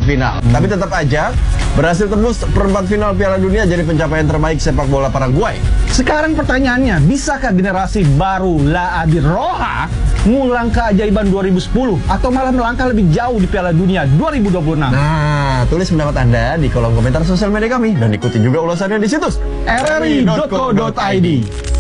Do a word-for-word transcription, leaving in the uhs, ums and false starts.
final. Hmm. Tapi tetap aja berhasil tembus perempat final Piala Dunia jadi pencapaian terbaik sepak bola Paraguay. Sekarang pertanyaannya, bisakah generasi baru La Adiroha ngulang keajaiban dua ribu sepuluh atau malah melangkah lebih jauh di Piala Dunia dua ribu dua puluh enam? Nah, tulis pendapat Anda di kolom komentar sosial media kami dan ikuti juga ulasannya di situs r r i dot co dot i d.